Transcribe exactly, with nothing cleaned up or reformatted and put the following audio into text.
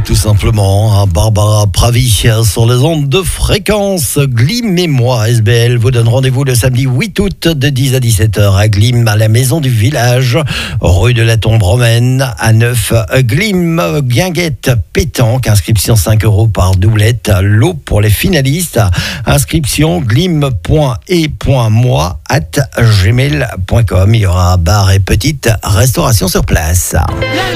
tout simplement. Barbara Pravi sur les ondes de fréquence. Glim et moi, S B L, vous donne rendez-vous le samedi huit août de dix à dix-sept heures à Glim, à la maison du village, rue de la Tombe Romaine, à neuf. Glim, guinguette, pétanque, inscription cinq euros par doublette. L'eau pour les finalistes. Inscription glim point e point moi arobase gmail point com. Il y aura bar et petite restauration sur place.